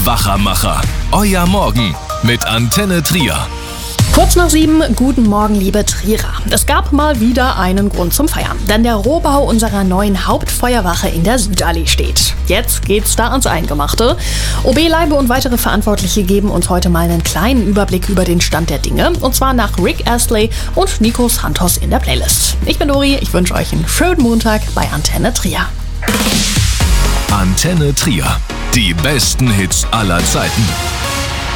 Wachermacher. Euer Morgen mit Antenne Trier. Kurz nach 7, guten Morgen, liebe Trierer. Es gab mal wieder einen Grund zum Feiern, denn der Rohbau unserer neuen Hauptfeuerwache in der Südallee steht. Jetzt geht's da ans Eingemachte. OB Leibe und weitere Verantwortliche geben uns heute mal einen kleinen Überblick über den Stand der Dinge, und zwar nach Rick Astley und Nico Santos in der Playlist. Ich bin Dori, ich wünsche euch einen schönen Montag bei Antenne Trier. Antenne Trier. Die besten Hits aller Zeiten.